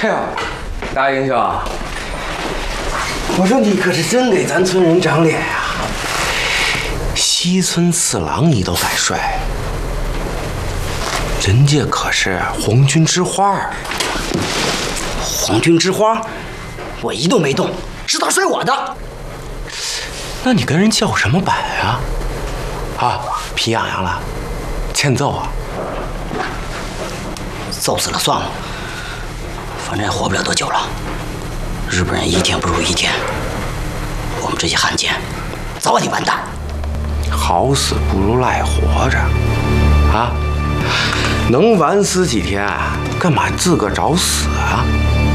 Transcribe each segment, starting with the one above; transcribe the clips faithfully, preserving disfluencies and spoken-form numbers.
哎呀，大英雄，我说你可是真给咱村人长脸呀！西村次郎你都敢摔，人家可是皇军之花儿。 皇军之花，我一动没动，是他摔我的。 那你跟人叫什么板啊？啊，皮痒痒了，欠揍啊？ 揍死了算了，反正也活不了多久了。日本人一天不如一天，我们这些汉奸早晚得完蛋。 好死不如赖活着，啊！能晚死几天，干嘛自个找死啊？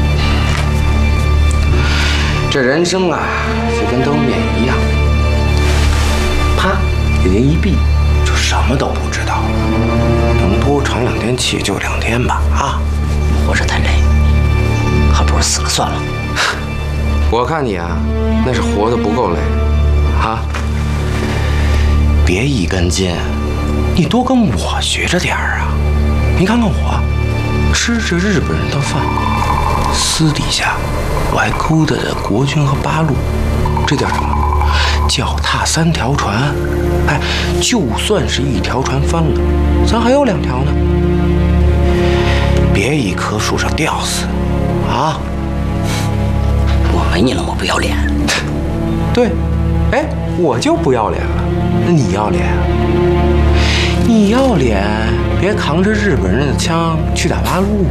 这人生啊，就跟灯面一样，啪，眼睛一闭，就什么都不知道了。能多喘两天气就两天吧，啊！ 活着太累，还不如死了算了。 我看你啊，那是活得不够累，啊！别一根筋，你多跟我学着点儿啊！你看看我，吃着日本人的饭，私底下我还勾搭着国军和八路，这叫什么？脚踏三条船。哎，就算是一条船翻了，咱还有两条呢。别一棵树上吊死，啊！ 我没你那么不要脸。 对，哎，我就不要脸了。那你要脸？你要脸，别扛着日本人的枪去打八路啊！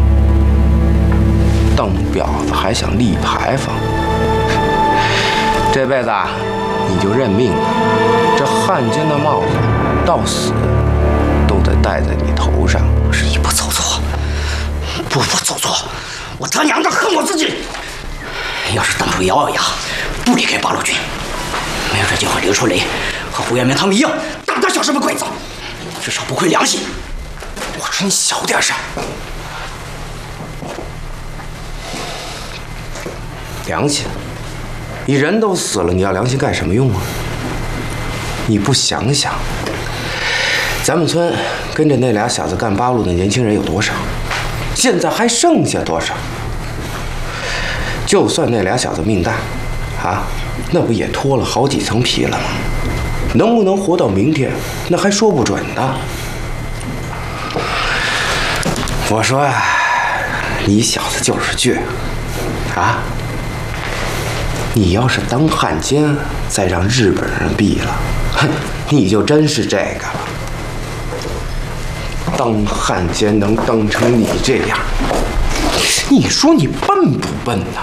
当婊子还想立牌坊，这辈子啊，你就认命吧。这汉奸的帽子，到死都得戴在你头上。 是一步走错，步步走错，我他娘的恨我自己！要是当初咬咬牙，不离开八路军，没准就和刘春雷和胡彦明他们一样，大大小小的鬼子，至少不亏良心。 我说你小点声。良心？你人都死了，你要良心干什么用啊？你不想想，咱们村跟着那俩小子干八路的年轻人有多少？现在还剩下多少？就算那俩小子命大，啊，那不也脱了好几层皮了吗？能不能活到明天，那还说不准呢。我说呀，你小子就是倔，啊！你要是当汉奸，再让日本人毙了，哼，你就真是这个了。当汉奸能当成你这样，你说你笨不笨呐？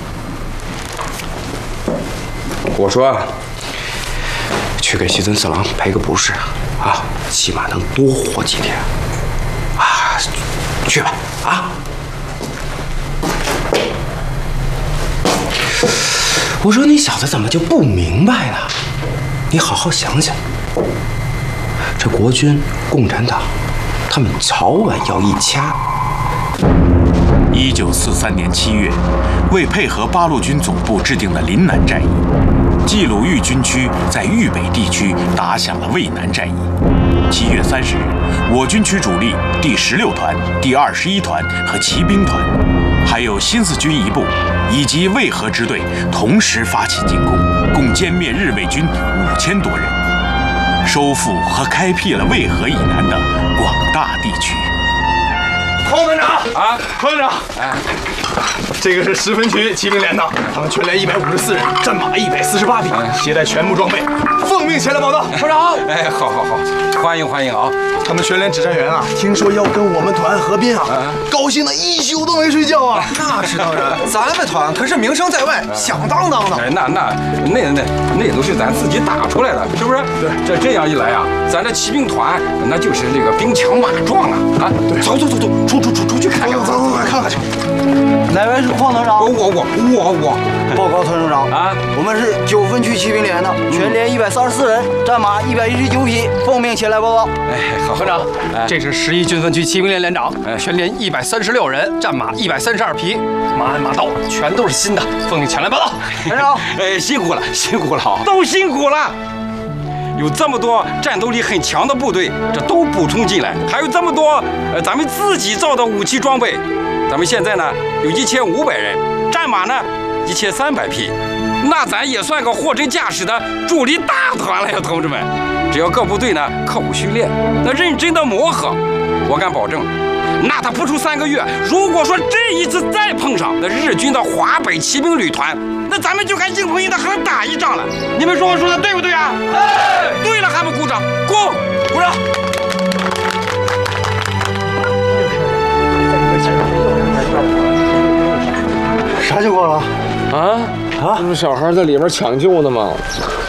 我说，去给西村四郎赔个不是啊，起码能多活几天啊！去吧，啊！我说你小子怎么就不明白呢？你好好想想，这国军、共产党，他们早晚要一掐。 一九四三年七月，为配合八路军总部制定的临南战役，冀鲁豫军区在豫北地区打响了渭南战役。七月三十日，我军区主力第十六团、第二十一团和骑兵团，还有新四军一部以及渭河支队同时发起进攻，共歼灭日伪军五千多人，收复和开辟了渭河以南的广大地区。 邝团长啊，邝团长，哎，这个是十分区骑兵连的，他们全连一百五十四人，战马一百四十八匹，携带全部装备，奉命前来报道。团长， 哎，好好好，欢迎欢迎啊！ 他们全连指战员啊，听说要跟我们团合并啊，高兴的一宿都没睡觉啊。 那是当然，咱们团可是名声在外，响当当的。哎，那那那那那都是咱自己打出来的，是不是？对，这这样一来啊，咱这骑兵团那就是这个兵强马壮啊！啊，对，走走走走，出出出出去看看， 走走走，看看去。 哪位是邝团长？ 我我我我我。 报告团长啊，我们是九分区骑兵连的，全连一百三十四人，战马一百一十九匹，奉命前来报告。 哎，好， 团长，这是十一军分区骑兵连连长，全连一百三十六人，战马一百三十二匹，马鞍马刀全都是新的，奉命前来报道。 团长， 哎，辛苦了，辛苦了，都辛苦了。有这么多战斗力很强的部队，这都补充进来，还有这么多呃咱们自己造的武器装备， 咱们现在呢有一千五百人，战马呢一千三百匹，那咱也算个货真价实的主力大团了呀，同志们！只要各部队呢刻苦训练，那认真的磨合，我敢保证，那他不出三个月，如果说这一次再碰上那日军的华北骑兵旅团，那咱们就敢硬碰硬的和打一仗了。你们说我说的对不对啊？哎，对了，还不鼓掌，鼓鼓掌！ 啥情况了？ 啊啊！这不小孩在里边抢救呢吗？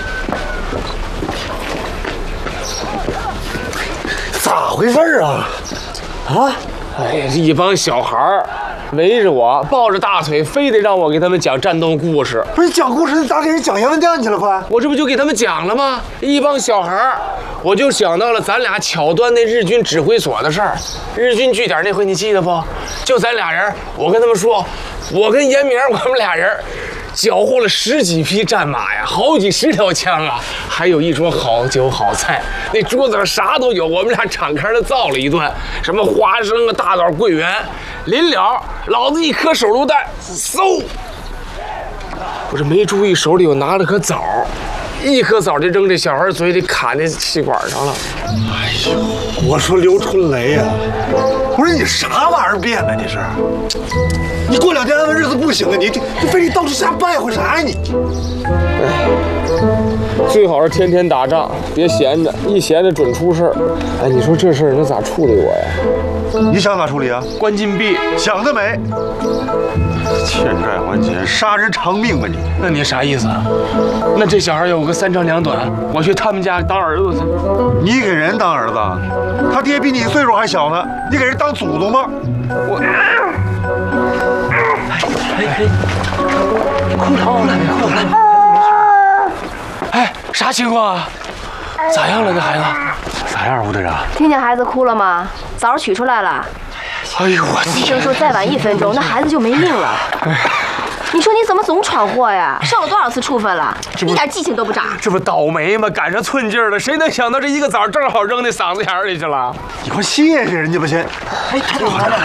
咋回事啊？啊！ 哎呀，这一帮小孩围着我，抱着大腿，非得让我给他们讲战斗故事。 不是讲故事，你咋给人讲言文调去了？快！ 我这不就给他们讲了吗？一帮小孩，我就想到了咱俩巧断那日军指挥所的事儿。日军据点那回你记得不？就咱俩人，我跟他们说，我跟严明，我们俩人缴获了十几匹战马呀，好几十条枪啊，还有一桌好酒好菜。那桌子上啥都有，我们俩敞开的造了一顿，什么花生啊、大枣、桂圆。临了，老子一颗手榴弹，嗖！我这没注意，手里我拿了颗枣，一颗枣就扔这小孩嘴里，卡那气管上了。 哎呦，我说刘春雷呀、啊，我说你啥玩意儿变的？你是？你过两天安稳日子不行啊？你你你非得到处瞎败坏啥呀你？ 哎，最好是天天打仗，别闲着，一闲着准出事儿。哎，你说这事儿能咋处理我呀？ 你想咋处理啊？ 关禁闭。 想得美！欠债还钱，杀人偿命吧你！ 那你啥意思啊？那这小孩有个三长两短，我去他们家当儿子去。 你给人当儿子？他爹比你岁数还小呢，你给人当祖宗吗？ 我。哎哎，哭了哭了哭了！哎，啥情况啊？咋样了，这孩子？ 咋样，吴队长？ 听见孩子哭了吗？枣取出来了。 哎呦我医生说再晚一分钟，那孩子就没命了。你说你怎么总闯祸呀？受了多少次处分了？一点记性都不长。 这不倒霉吗？赶上寸劲儿了，谁能想到这一个枣正好扔那嗓子眼里去了？ 你快谢谢人家吧先。哎，他怎么来了？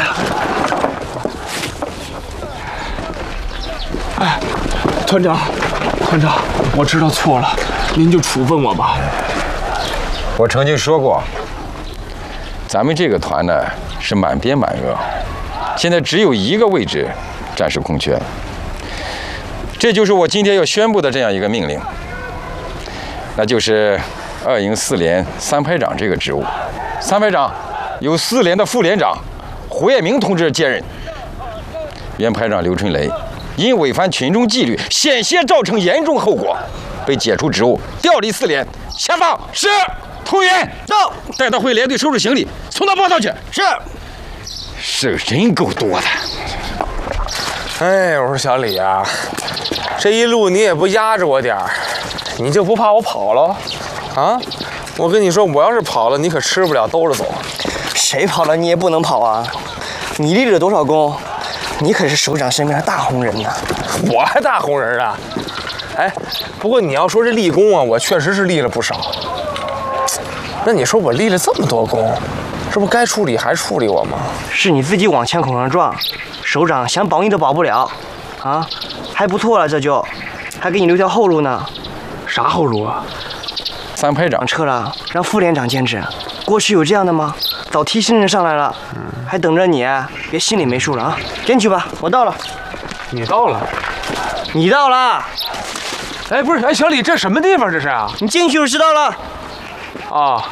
哎，团长，团长，我知道错了，您就处分我吧。 我曾经说过，咱们这个团呢是满编满额，现在只有一个位置暂时空缺，这就是我今天要宣布的这样一个命令，那就是二营四连三排长这个职务。三排长由四连的副连长胡彦明同志接任，原排长刘春雷因违反群众纪律，险些造成严重后果，被解除职务，调离四连。下放。是。同员到，带到会连队收拾行李，送到报道去。是。事人够多的。 哎，我说小李啊，这一路你也不压着我点儿，你就不怕我跑了？啊？我跟你说，我要是跑了，你可吃不了兜着走。 谁跑了你也不能跑啊！你立了多少功？你可是首长身边的大红人呐！ 我还大红人啊！哎，不过你要说这立功啊，我确实是立了不少。那你说我立了这么多功，这不该处理还处理我吗？ 是你自己往枪口上撞，首长想保你都保不了，啊，还不错了，这就还给你留条后路呢。 啥后路啊？ 三排长撤了，让副连长兼职。过去有这样的吗？早提新人上来了，嗯、还等着你，别心里没数了啊！进去吧，我到了。 你到了？ 你到了？ 哎，不是，哎，小李，这什么地方这是啊？ 你进去就知道了。 啊。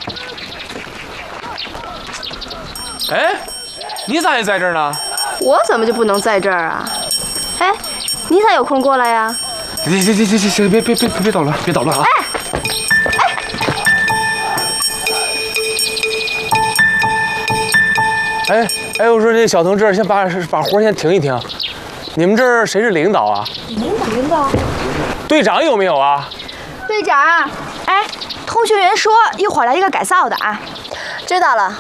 哎，你咋也在这儿呢？ 我怎么就不能在这儿啊？哎，你咋有空过来呀？ 行行行行行行，别别别别捣乱，别捣乱啊！哎哎哎，我说这小同志，先把把活先停一停。你们这儿谁是领导啊？ 领导领导。 队长有没有啊？ 队长，哎，通讯员说一会儿来一个改造的啊。知道了。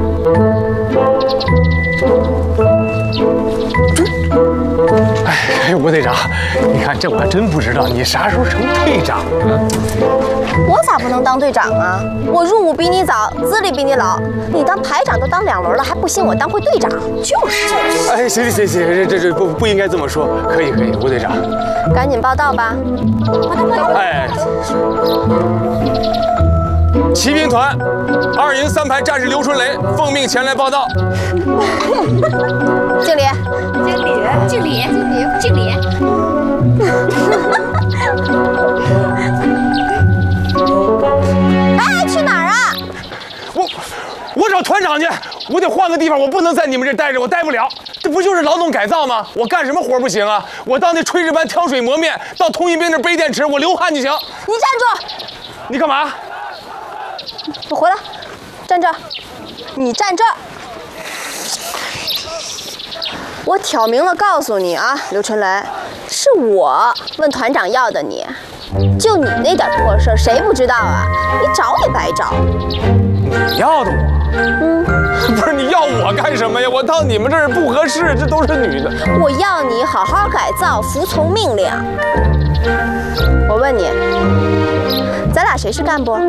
哎， 吴队长，你看这我还真不知道你啥时候成队长了。 我咋不能当队长啊？我入伍比你早，资历比你老，你当排长都当两轮了，还不信我当回队长？就是。 哎，行行行行，这这这不不应该这么说，可以可以，吴队长。 赶紧报道吧。 哎。骑兵团二营三排战士刘春雷奉命前来报道。 敬礼， 敬礼，敬礼，敬礼，敬礼。 哎，去哪儿啊？ 我我找团长去，我得换个地方，我不能在你们这待着，我待不了。这不就是劳动改造吗？我干什么活不行啊？我到那炊事班挑水磨面，到通信兵那背电池，我流汗就行。 你站住！ 你干嘛？ 我回来，站这儿。你站这儿。我挑明了告诉你啊，刘春雷，是我问团长要的你。就你那点破事儿，谁不知道啊？你找也白找。 你要的我？嗯，不是你要我干什么呀？我到你们这儿不合适，这都是女的。 我要你好好改造，服从命令。我问你，咱俩谁是干部？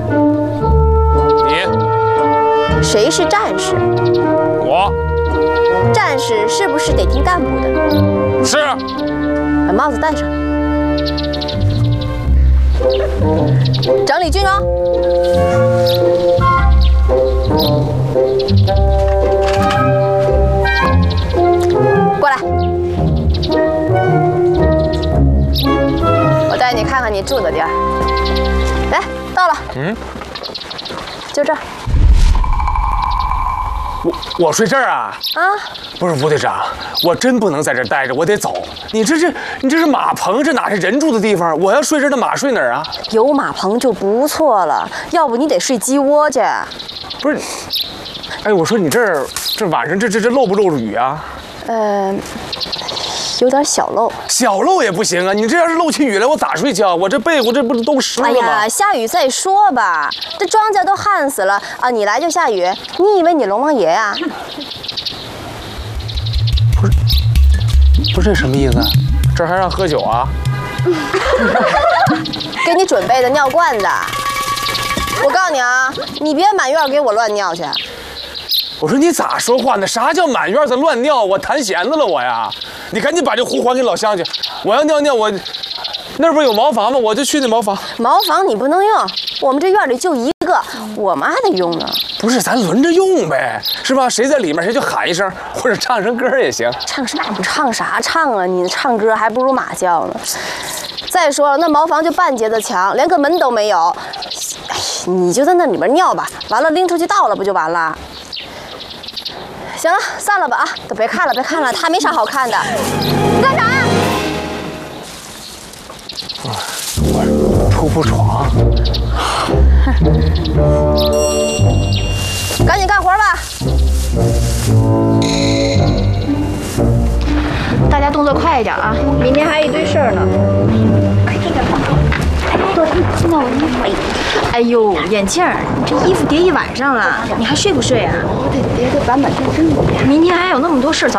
你。 谁是战士？ 我。 战士是不是得听干部的？ 是。 把帽子戴上。整理军容。过来，我带你看看你住的地儿。来，到了。嗯，就这儿。 我我睡这儿啊？啊，不是吴队长，我真不能在这儿待着，我得走。你这是你这是马棚，这哪是人住的地方？我要睡这儿，那马睡哪儿啊？ 有马棚就不错了，要不你得睡鸡窝去。 不是，哎，我说你这儿这晚上这这这漏不漏雨啊？ 呃，有点小漏。 小漏也不行啊！你这要是漏起雨来，我咋睡觉？我这被窝这不是都湿了吗？ 哎呀，下雨再说吧，这庄稼都旱死了啊！你来就下雨，你以为你龙王爷呀？ 不是，不是这什么意思？这还让喝酒啊？ 给你准备的尿罐子。我告诉你啊，你别满院给我乱尿去。 我说你咋说话呢？啥叫满院子乱尿？我弹弦子了我呀！你赶紧把这壶还给老乡去。我要尿尿，我那不是有茅房吗？我就去那茅房。 茅房你不能用，我们这院里就一个，我们还得用呢。 不是，咱轮着用呗，是吧？谁在里面谁就喊一声，或者唱声歌也行。 唱啥唱啥唱啊？你唱歌还不如马叫呢。再说了，那茅房就半截子墙，连个门都没有。哎，你就在那里面尿吧，完了拎出去倒了不就完了？行了，散了吧啊！都别看了，别看了，他没啥好看的。你干啥呀？ 我铺铺床。 赶紧干活吧！大家动作快一点啊！明天还有一堆事儿呢。那我衣服，哎呦，眼镜儿，你这衣服叠一晚上了，你还睡不睡啊？我得叠的板板正正的。明天还有那么多事儿，早